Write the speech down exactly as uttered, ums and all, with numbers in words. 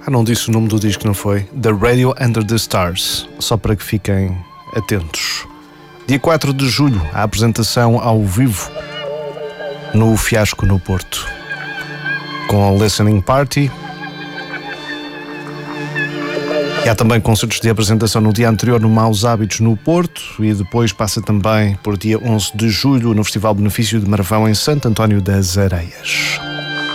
Ah, não disse o nome do disco, não foi? The Radio Under the Stars, só para que fiquem atentos. Dia quatro de julho, a apresentação ao vivo no Fiasco no Porto, com a Listening Party. E há também concertos de apresentação no dia anterior no Maus Hábitos no Porto, e depois passa também por dia onze de julho no Festival Benefício de Marvão em Santo António das Areias.